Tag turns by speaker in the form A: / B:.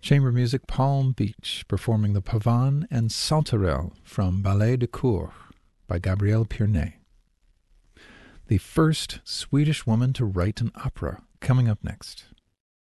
A: Chamber music, Palm Beach, performing the Pavane and Saltarelle from Ballet de Cour by Gabrielle Piernet. The first Swedish woman to write an opera, coming up next.